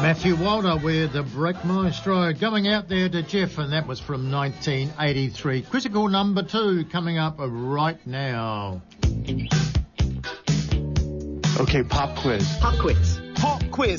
Matthew Walter with the Break Maestro, going out there to Jeff, and that was from 1983. Quizzical number 2 coming up right now. Okay, pop quiz. Pop quiz. Pop quiz.